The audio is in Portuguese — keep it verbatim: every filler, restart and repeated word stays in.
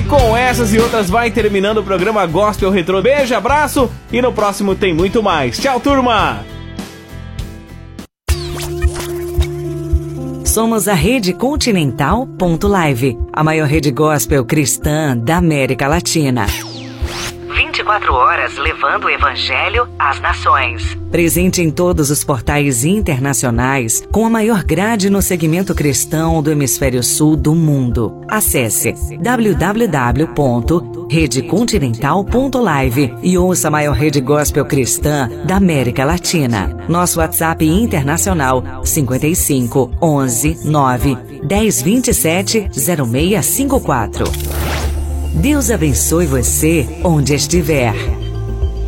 Com essas e outras vai terminando o programa Gospel Retrô. Beijo, abraço e no próximo tem muito mais. Tchau, turma! Somos a Rede Continental ponto live, a maior rede gospel cristã da América Latina. vinte e quatro horas levando o Evangelho às nações. Presente em todos os portais internacionais, com a maior grade no segmento cristão do hemisfério sul do mundo. Acesse w w w ponto rede continental ponto live e ouça a maior rede gospel cristã da América Latina. Nosso WhatsApp internacional cinquenta e cinco, onze, nove, dez, vinte e sete, zero seis cinco quatro. Deus abençoe você onde estiver.